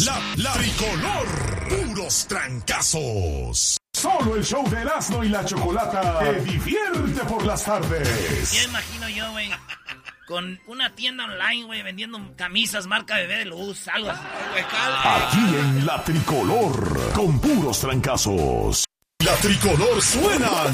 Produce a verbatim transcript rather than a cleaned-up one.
La, la tricolor, puros trancazos. Solo el show de Erasmo y la Chocolata te divierte por las tardes. Ya imagino yo, güey, con una tienda online, güey, vendiendo camisas marca Bebé de Luz, algo así. Aquí en la tricolor, con puros trancazos. La tricolor suena.